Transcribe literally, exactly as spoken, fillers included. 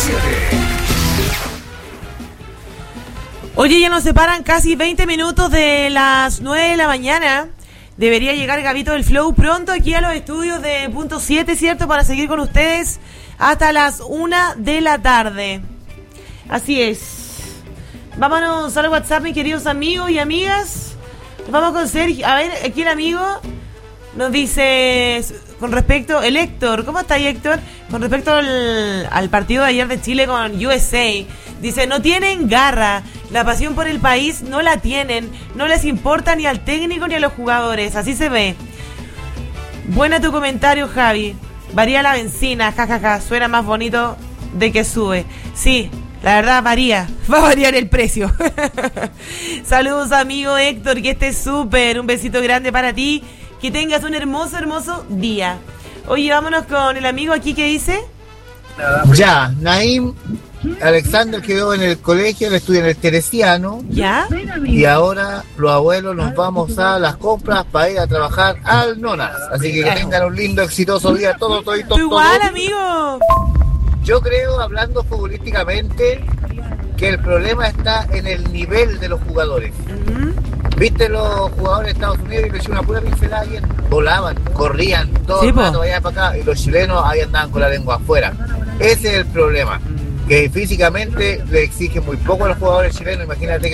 siete. Oye, ya nos separan casi veinte minutos de las nueve de la mañana. Debería llegar Gabito del Flow pronto aquí a los estudios de Punto siete, ¿cierto? Para seguir con ustedes hasta las una de la tarde. Así es. Vámonos al WhatsApp, mis queridos amigos y amigas. Vamos con Sergio. A ver, aquí el amigo nos dice, con respecto, el Héctor, ¿cómo está ahí, Héctor? Con respecto al, al partido de ayer de Chile con U S A. Dice, no tienen garra, la pasión por el país no la tienen, no les importa ni al técnico ni a los jugadores, así se ve. Buena tu comentario, Javi. Varía la benzina, jajaja, ja, ja. Suena más bonito de que sube. Sí, la verdad varía, va a variar el precio. Saludos, amigo Héctor, que estés súper, un besito grande para ti, que tengas un hermoso, hermoso día. Oye, vámonos con el amigo aquí que dice. Ya, Naim Alexander quedó en el colegio, él estudia en el Teresiano. ¿Ya? Y ahora los abuelos nos vamos a las compras para ir a trabajar al Nonas. Así que que tengan un lindo, exitoso día todos, todos, todos. Igual, amigo. Yo creo, hablando futbolísticamente, que el problema está en el nivel de los jugadores. Uh-huh. ¿Viste los jugadores de Estados Unidos y le hicieron una pura pincelada ayer? Volaban, corrían, todo sí, el rato allá para acá, y los chilenos ahí andaban con la lengua afuera. Ese es el problema, que físicamente le exigen muy poco a los jugadores chilenos. Imagínate que